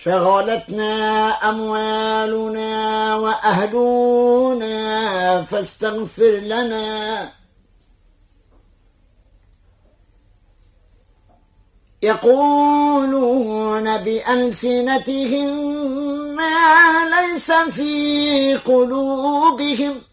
شغلتنا أموالنا وأهلنا فاستغفر لنا. يقولون بألسنتهم ما ليس في قلوبهم